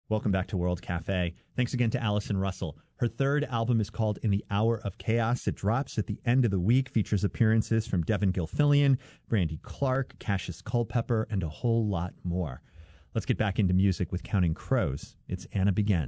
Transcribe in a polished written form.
Welcome back to World Cafe. Thanks again to Allison Russell. Her third album is called In the Hour of Chaos. It drops at the end of the week, features appearances from Devin Gilfillian, Brandy Clark, Cassius Culpepper, and a whole lot more. Let's get back into music with Counting Crows. It's Anna Begin.